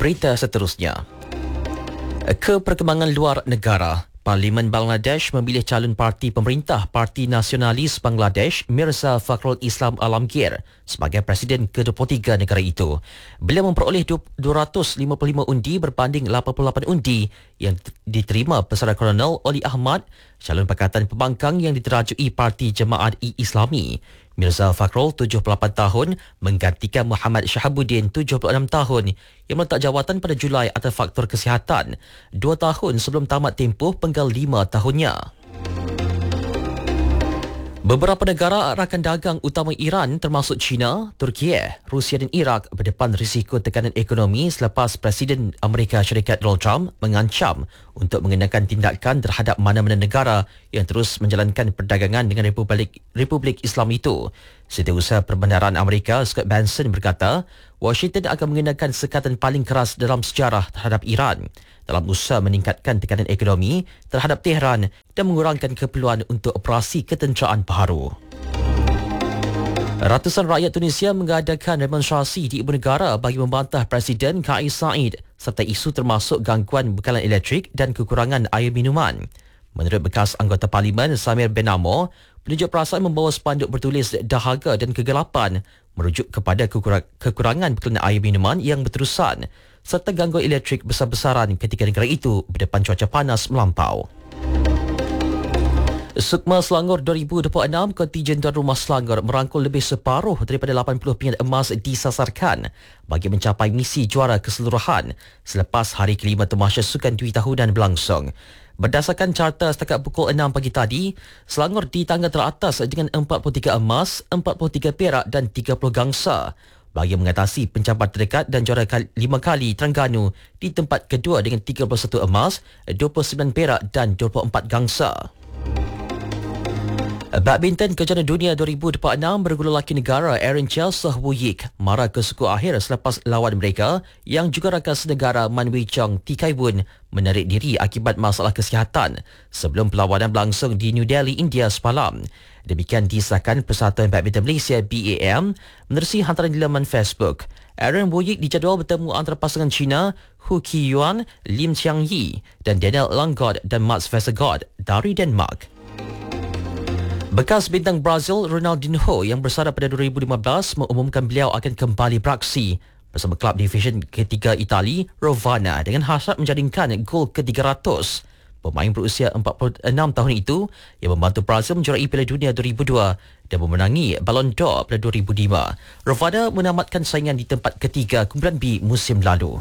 Berita seterusnya. Perkembangan luar negara. Parlimen Bangladesh memilih calon parti pemerintah Parti Nasionalis Bangladesh Mirza Fakhrul Islam Alamgir sebagai Presiden ke-23 negara itu. Beliau memperoleh 255 undi berbanding 88 undi yang diterima Pesara Kolonel Oli Ahmad, calon Pakatan Pembangkang yang diterajui Parti Jemaat-i Islami. Mirza Fakhrul, 78 tahun, menggantikan Muhammad Shahabuddin, 76 tahun, yang meletak jawatan pada Julai atas faktor kesihatan, 2 tahun sebelum tamat tempoh penggal 5 tahunnya. Beberapa negara rakan dagang utama Iran termasuk China, Turki, Rusia dan Iraq berdepan risiko tekanan ekonomi selepas Presiden Amerika Syarikat Donald Trump mengancam untuk mengenakan tindakan terhadap mana-mana negara yang terus menjalankan perdagangan dengan Republik Islam itu. Setiausaha Perbendaharaan Amerika Scott Benson berkata, Washington akan mengenakan sekatan paling keras dalam sejarah terhadap Iran dalam usaha meningkatkan tekanan ekonomi terhadap Tehran dan mengurangkan keperluan untuk operasi ketenteraan baharu. Ratusan rakyat Tunisia mengadakan demonstrasi di ibu negara bagi membantah Presiden Kais Saied serta isu termasuk gangguan bekalan elektrik dan kekurangan air minuman. Menurut bekas anggota Parlimen Samir Ben Amor, penunjuk perasaan membawa spanduk bertulis dahaga dan kegelapan merujuk kepada kekurangan bekalan air minuman yang berterusan serta gangguan elektrik besar-besaran ketika negara itu berdepan cuaca panas melampau. Sukma Selangor 2026, kontingen tuan rumah Selangor merangkul lebih separuh daripada 80 pingat emas disasarkan bagi mencapai misi juara keseluruhan selepas hari kelima Tamasya Sukan Dwi tahunan berlangsung. Berdasarkan carta setakat pukul 6 pagi tadi, Selangor di tangga teratas dengan 43 emas, 43 perak dan 30 gangsa. Bagi mengatasi pencapaian terdekat dan juara 5 kali Terengganu di tempat kedua dengan 31 emas, 29 perak dan 24 gangsa. Badminton Kejuaraan Dunia 2026 bergula laki negara Aaron Chelsea Wuyik marah ke suku akhir selepas lawan mereka yang juga rakan senegara Man Wei Chong Thi Kai Bun menarik diri akibat masalah kesihatan sebelum perlawanan berlangsung di New Delhi, India semalam. Demikian disahkan Persatuan Badminton Malaysia BAM menerusi hantaran di laman Facebook. Aaron Wuyik dijadual bertemu antara pasangan China Hu Qiyuan, Lim Chiang Yi dan Daniel Langgaard dan Mats Vestergaard dari Denmark. Bekas bintang Brazil Ronaldinho yang bersara pada 2015 mengumumkan beliau akan kembali beraksi bersama klub division ketiga Itali Rovana dengan hasrat menjaringkan gol ke-300. Pemain berusia 46 tahun itu yang membantu Brazil menjuarai Piala Dunia 2002 dan memenangi Ballon d'Or pada 2005. Rovana menamatkan saingan di tempat ketiga Kumpulan B musim lalu.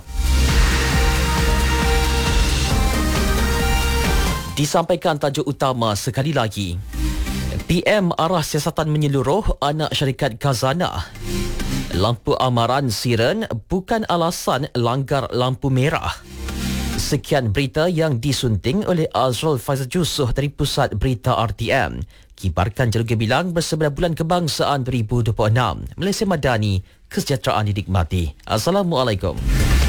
Disampaikan tajuk utama sekali lagi. PM arah siasatan menyeluruh anak syarikat Khazanah. Lampu amaran siren bukan alasan langgar lampu merah. Sekian berita yang disunting oleh Azrul Faizal Jusuh dari Pusat Berita RTM. Kibarkan jalur gemilang bersama Bulan Kebangsaan 2026. Malaysia Madani, kesejahteraan dinikmati. Assalamualaikum.